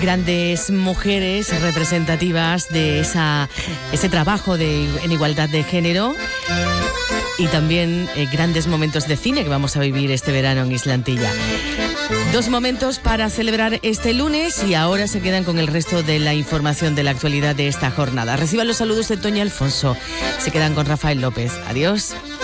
grandes mujeres representativas de ese trabajo en igualdad de género. Y también grandes momentos de cine que vamos a vivir este verano en Islantilla. 2 momentos para celebrar este lunes y ahora se quedan con el resto de la información de la actualidad de esta jornada. Reciban los saludos de Toña Alfonso. Se quedan con Rafael López. Adiós.